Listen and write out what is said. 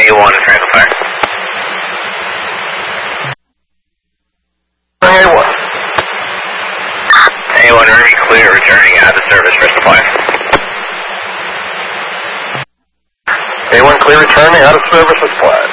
A1 Franklin Fire. A1. A1 Ruby clear, returning out of service for supply. A1 clear, returning out of service for supply.